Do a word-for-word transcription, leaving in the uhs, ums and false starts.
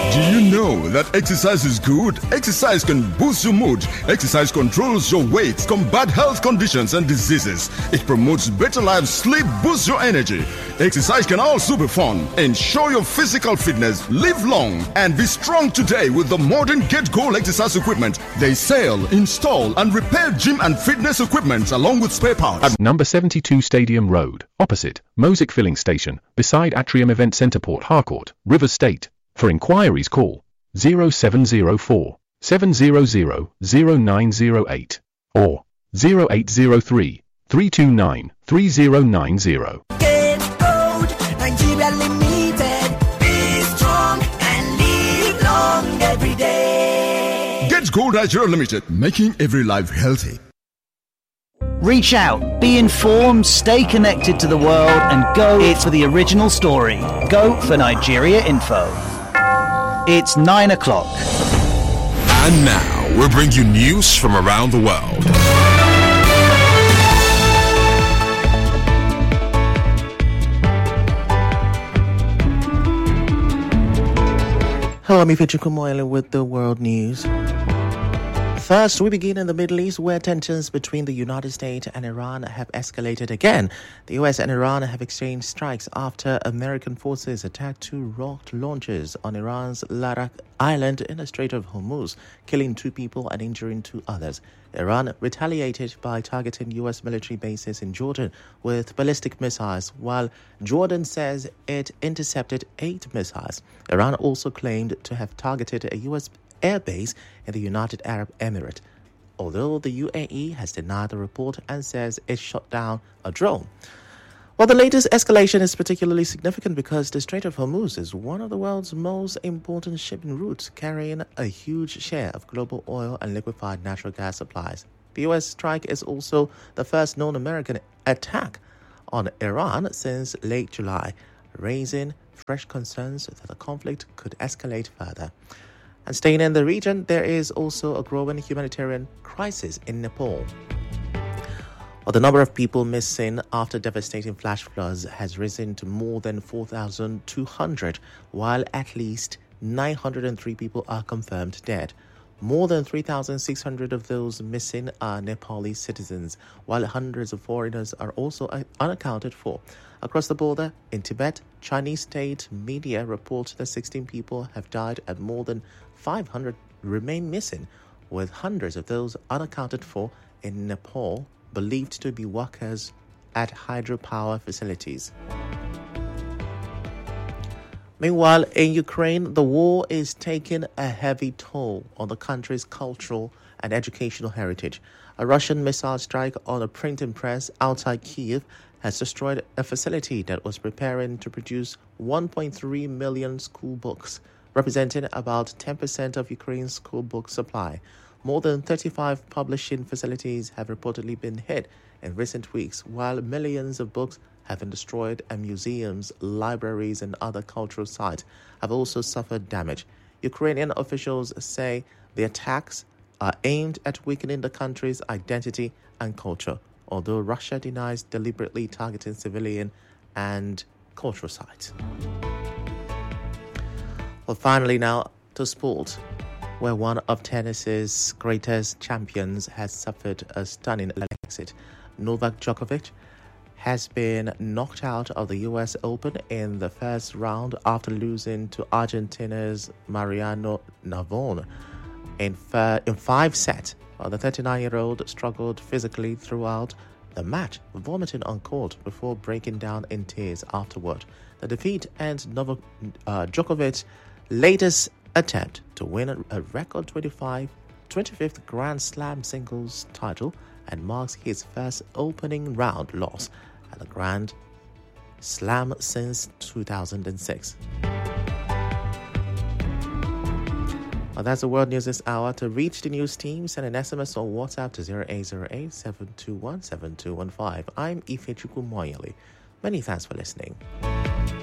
Do you know that exercise is good? Exercise can boost your mood. Exercise controls your weight, combat health conditions and diseases. It promotes better life, sleep, boosts your energy. Exercise can also be fun. Ensure your physical fitness, live long, and be strong today with the modern Get Goal exercise equipment. They sell, install, and repair gym and fitness equipment along with spare parts. At number seventy-two Stadium Road, opposite Mosic Filling Station, beside Atrium Event Centre, Port Harcourt, Rivers State. For inquiries, call zero seven zero four, seven zero zero, zero nine zero eight or zero eight zero three, three two nine, three zero nine zero. Get Gold, Nigeria Limited. Be strong and live long every day. Get Gold Nigeria Limited, making every life healthy. Reach out, be informed, stay connected to the world, and go for the original story. Go for Nigeria Info. It's nine o'clock. And now, we'll bring you news from around the world. Hello, I'm Ifechuku Moyle with the world news. First, we begin in the Middle East, where tensions between the United States and Iran have escalated again. The U S and Iran have exchanged strikes after American forces attacked two rocket launchers on Iran's Larak Island in the Strait of Hormuz, killing two people and injuring two others. Iran retaliated by targeting U S military bases in Jordan with ballistic missiles, while Jordan says it intercepted eight missiles. Iran also claimed to have targeted a U S airbase in the United Arab Emirates, although the U A E has denied the report and says it shot down a drone. Well, the latest escalation is particularly significant because the Strait of Hormuz is one of the world's most important shipping routes, carrying a huge share of global oil and liquefied natural gas supplies. The U S strike is also the first known American attack on Iran since late July, raising fresh concerns that the conflict could escalate further. And staying in the region, there is also a growing humanitarian crisis in Nepal. Well, the number of people missing after devastating flash floods has risen to more than four thousand two hundred, while at least nine hundred three people are confirmed dead. More than three thousand six hundred of those missing are Nepali citizens, while hundreds of foreigners are also unaccounted for. Across the border, in Tibet, Chinese state media report that sixteen people have died and more than five hundred remain missing, with hundreds of those unaccounted for in Nepal, believed to be workers at hydropower facilities. Meanwhile, in Ukraine, the war is taking a heavy toll on the country's cultural and educational heritage. A Russian missile strike on a printing press outside Kyiv has destroyed a facility that was preparing to produce one point three million school books, representing about ten percent of Ukraine's school book supply. More than thirty-five publishing facilities have reportedly been hit in recent weeks, while millions of books have been destroyed and museums, libraries, and other cultural sites have also suffered damage. Ukrainian officials say the attacks are aimed at weakening the country's identity and culture, although Russia denies deliberately targeting civilian and cultural sites. Well, finally now to sport, where one of tennis's greatest champions has suffered a stunning exit. Novak Djokovic has been knocked out of the U S Open in the first round after losing to Argentina's Mariano Navon in, f- in five sets. Well, the thirty-nine-year-old struggled physically throughout the match, vomiting on court before breaking down in tears afterward. The defeat ends Novak uh, Djokovic's latest attempt to win a record twenty-five, twenty-fifth Grand Slam singles title and marks his first opening round loss at the Grand Slam since two thousand six. Well, that's the world news this hour. To reach the news team, send an S M S or WhatsApp to zero eight zero eight, seven two one, seven two one five. I'm Ifechuku Moyele. Many thanks for listening.